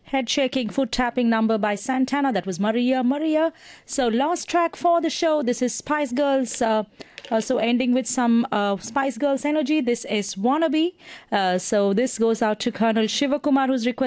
Head shaking, foot tapping number by Santana. That was Maria Maria. So last track for the show. This is Spice Girls. So ending with some Spice Girls energy. This is Wannabe. So this goes out to Colonel Shivakumar, who's requested